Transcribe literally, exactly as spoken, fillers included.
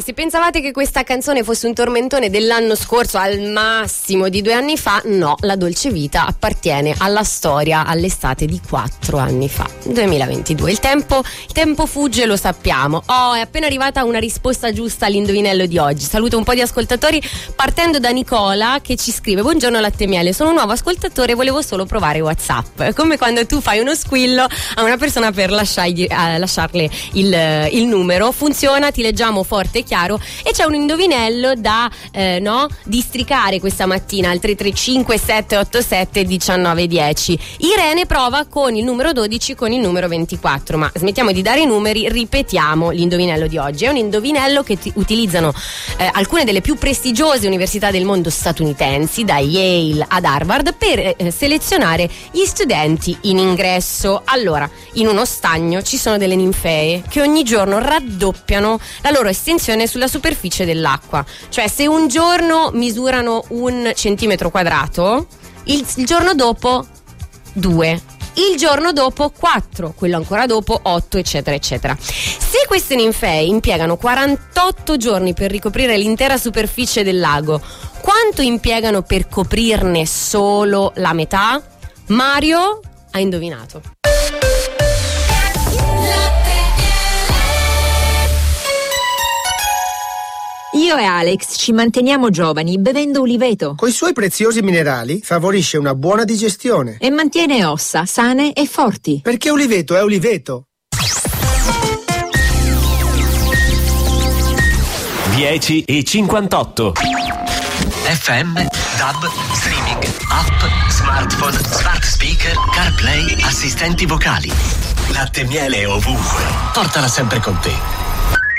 se pensavate che questa canzone fosse un tormentone dell'anno scorso, al massimo di due anni fa, no, la Dolce Vita appartiene alla storia, all'estate di quattro anni fa, duemilaventidue. Il tempo, il tempo fugge, lo sappiamo. Oh, è appena arrivata una risposta giusta all'indovinello di oggi. Saluto un po' di ascoltatori, partendo da Nicola, che ci scrive: buongiorno Latte Miele, sono un nuovo ascoltatore, volevo solo provare WhatsApp. È come quando tu fai uno squillo a una persona per lasciargli, eh, lasciarle il, il numero. Funziona, ti leggiamo forte e chiaro, e c'è un indovinello da eh, no, districare questa mattina al tre tre cinque sette otto sette uno nove uno zero. Irene prova con il numero dodici, con il numero ventiquattro, ma smettiamo di dare i numeri, ripetiamo l'indovinello di oggi. È un indovinello che t- utilizzano eh, alcune delle più prestigiose università del mondo statunitensi, da Yale ad Harvard, per eh, selezionare gli studenti in ingresso. Allora, in uno stagno ci sono delle ninfee che ogni giorno raddoppiano la loro estensione sulla superficie dell'acqua. Cioè, se un giorno misurano un centimetro quadrato, il, il giorno dopo due, il giorno dopo quattro, quello ancora dopo otto, eccetera eccetera. Se queste ninfee impiegano quarantotto giorni per ricoprire l'intera superficie del lago, quanto impiegano per coprirne solo la metà? Mario ha indovinato. Io e Alex ci manteniamo giovani bevendo uliveto. Coi suoi preziosi minerali favorisce una buona digestione e mantiene ossa sane e forti. Perché uliveto è uliveto. dieci e cinquantotto. F M, D A B, streaming, app, smartphone, smart speaker, CarPlay, assistenti vocali. Latte Miele ovunque. Portala sempre con te.